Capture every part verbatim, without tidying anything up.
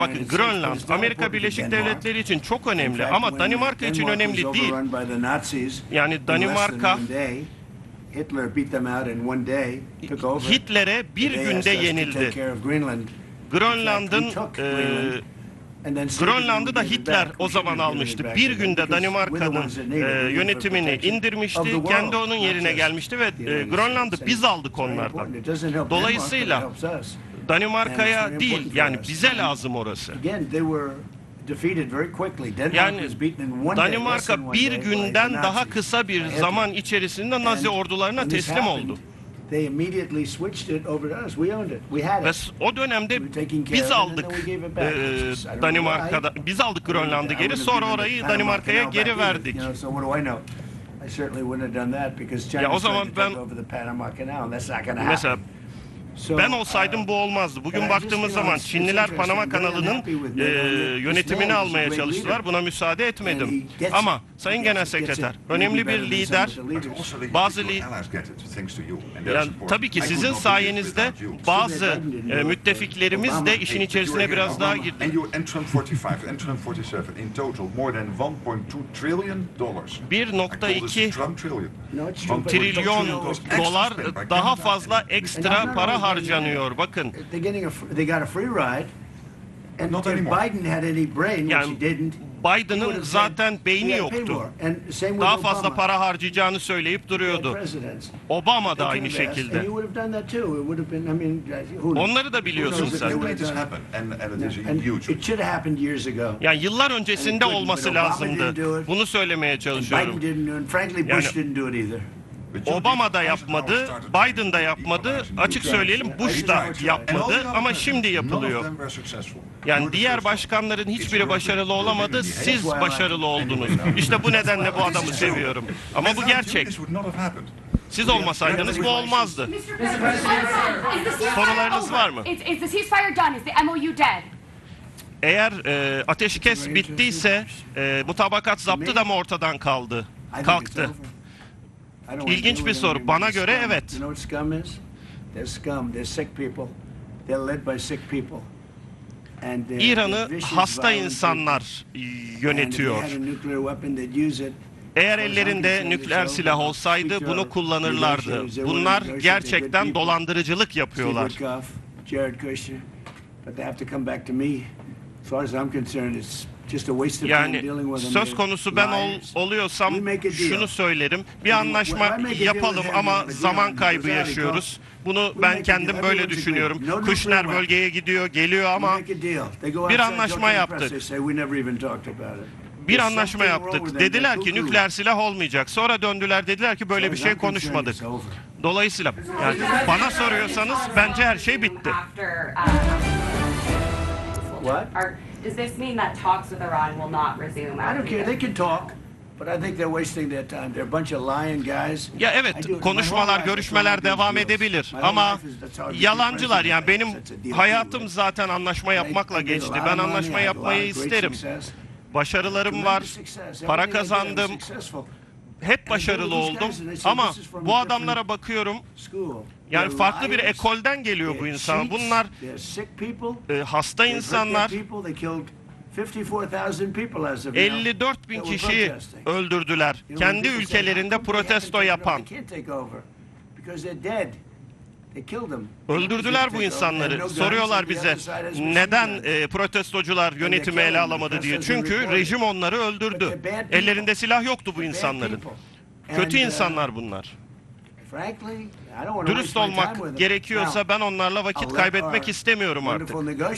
Bakın, Grönland, Amerika Birleşik Devletleri için çok önemli ama Danimarka için önemli değil. Yani Danimarka Hitler'e bir günde yenildi. Grönland'ın e, Grönland'ı da Hitler o zaman almıştı. Bir günde Danimarka'nın e, yönetimini indirmişti, kendi onun yerine gelmişti ve e, Grönland'ı biz aldık onlardan. Dolayısıyla Danimarka'ya değil, yani bize lazım orası. Yani Danimarka bir günden daha kısa bir zaman içerisinde Nazi ordularına teslim oldu. Ve o dönemde biz aldık e, Danimarka'da, biz aldık Grönland'ı geri, sonra orayı Danimarka'ya geri verdik. Ya o zaman ben mesela ben olsaydım bu olmazdı. Bugün baktığımız zaman Çinliler Panama kanalının e, yönetimini almaya çalıştılar. Buna müsaade etmedim. Ama Sayın Genel Sekreter, önemli bir lider, bazı li yani, tabii ki sizin sayenizde bazı e, müttefiklerimiz de işin içerisine biraz daha girdi. bir nokta iki trilyon dolar daha fazla ekstra para harcanıyor. Bakın. Yani Biden'ın zaten beyni yoktu. Daha fazla para harcayacağını söyleyip duruyordu. Obama da aynı şekilde. Onları da biliyorsun sen. Yani yıllar öncesinde olması lazımdı. Bunu söylemeye çalışıyorum. Yani Obama da yapmadı, Biden da yapmadı, açık söyleyelim Bush da yapmadı ama şimdi yapılıyor. Yani diğer başkanların hiçbiri başarılı olamadı, siz başarılı oldunuz. İşte bu nedenle bu adamı seviyorum. Ama bu gerçek. Siz olmasaydınız bu olmazdı. Sorularınız var mı? Eğer e, ateşkes bittiyse e, mutabakat zaptı da mı ortadan kaldı? Kalktı. İlginç bir soru. Bana göre evet. İran'ı hasta insanlar yönetiyor. Eğer ellerinde nükleer silah olsaydı bunu kullanırlardı. Bunlar gerçekten dolandırıcılık yapıyorlar. Yani söz konusu ben ol, oluyorsam şunu söylerim. Bir anlaşma yapalım ama zaman kaybı yaşıyoruz. Bunu ben kendim böyle düşünüyorum. Kushner bölgeye gidiyor, geliyor ama bir anlaşma yaptık. Bir anlaşma yaptık. Dediler ki nükleer silah olmayacak. Sonra döndüler, dediler ki böyle bir şey konuşmadık. Dolayısıyla yani bana soruyorsanız bence her şey bitti. What? Are, does this mean that talks with Iran will not resume? I don't care. They can talk, but I think they're wasting their time. They're a bunch of lying guys. Ya evet, konuşmalar, görüşmeler devam edebilir ama yalancılar. Yani benim hayatım zaten anlaşma yapmakla geçti. Ben anlaşma yapmayı isterim. Başarılarım var, para kazandım. Hep başarılı oldum ama bu adamlara bakıyorum, yani farklı bir ekolden geliyor bu insan. Bunlar e, hasta insanlar. elli dört bin kişiyi öldürdüler. Kendi ülkelerinde protesto yapan. Öldürdüler bu insanları. Soruyorlar bize neden e, protestocular yönetimi ele alamadı diye. Çünkü rejim onları öldürdü. Ellerinde silah yoktu bu insanların. Kötü insanlar bunlar. Dürüst olmak gerekiyorsa ben onlarla vakit kaybetmek istemiyorum artık.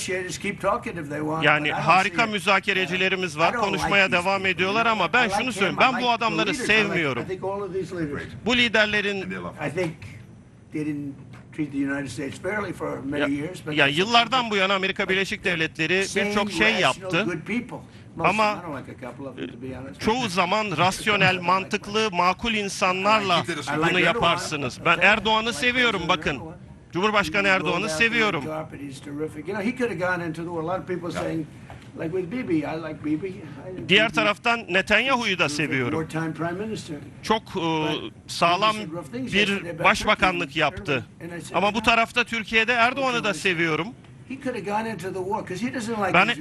Yani harika müzakerecilerimiz var, konuşmaya devam ediyorlar ama ben şunu söyleyeyim, ben bu adamları sevmiyorum. Bu liderlerin ya, ya yıllardan bu yana Amerika Birleşik Devletleri birçok şey yaptı. Ama çoğu zaman rasyonel, mantıklı, makul insanlarla bunu yaparsınız. Ben Erdoğan'ı seviyorum bakın. Cumhurbaşkanı Erdoğan'ı seviyorum. Diğer taraftan Netanyahu'yu da seviyorum. Çok e, sağlam bir başbakanlık yaptı. Ama bu tarafta Türkiye'de Erdoğan'ı da seviyorum. Ben